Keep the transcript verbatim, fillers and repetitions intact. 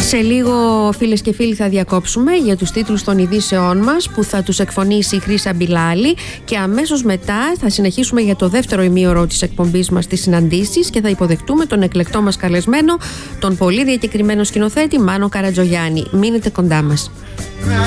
Σε λίγο, φίλες και φίλοι, θα διακόψουμε για τους τίτλους των ειδήσεών μας που θα τους εκφωνήσει η Χρύσα Μπιλάλη και αμέσως μετά θα συνεχίσουμε για το δεύτερο ημίωρο της εκπομπής μας τις συναντήσεις και θα υποδεχτούμε τον εκλεκτό μας καλεσμένο, τον πολύ διακεκριμένο σκηνοθέτη Μάνο Καρατζογιάννη. Μείνετε κοντά μας.